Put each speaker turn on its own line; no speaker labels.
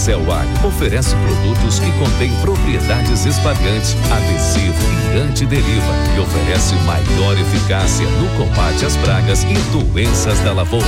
Excel Agro oferece produtos que contêm propriedades espalhantes, adesivo e antideriva e oferece maior eficácia no combate às pragas e doenças da lavoura.